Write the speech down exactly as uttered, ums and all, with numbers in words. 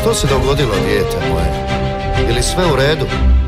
Što se dogodilo, dijete moje? Je li sve u redu?